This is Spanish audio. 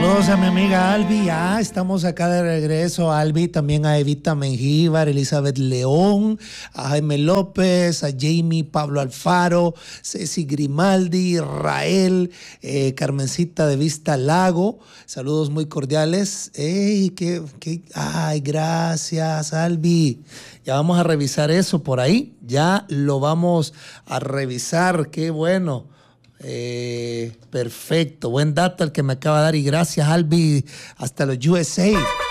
Saludos a mi amiga Albi, ya estamos acá de regreso. Albi, también a Evita Mengíbar, Elizabeth León, a Jaime López, a Jamie Pablo Alfaro, Ceci Grimaldi, Rael, Carmencita de Vista Lago. Saludos muy cordiales. Ay, gracias, Albi. Ya vamos a revisar eso por ahí. Ya lo vamos a revisar. Qué bueno. Perfecto, buen dato el que me acaba de dar y gracias Albi hasta los USA.